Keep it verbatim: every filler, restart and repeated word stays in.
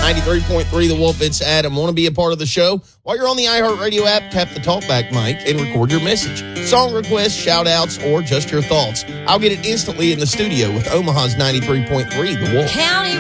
ninety-three point three The Wolf. It's Adam. Want to be a part of the show? While you're on the iHeartRadio app, tap the talkback mic and record your message. Song requests, shout outs, or just your thoughts. I'll get it instantly in the studio with Omaha's ninety-three point three The Wolf. County